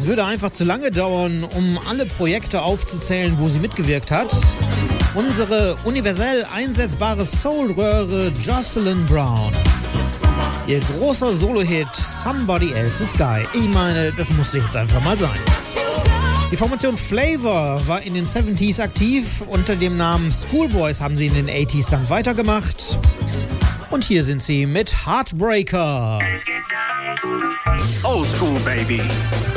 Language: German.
Es würde einfach zu lange dauern, um alle Projekte aufzuzählen, wo sie mitgewirkt hat. Unsere universell einsetzbare Soul-Röhre Jocelyn Brown. Ihr großer Solo-Hit Somebody Else's Guy. Ich meine, das musste jetzt einfach mal sein. Die Formation Flavor war in den 70s aktiv. Unter dem Namen Schoolboys haben sie in den 80s dann weitergemacht. Und hier sind sie mit Heartbreaker. Old school, baby.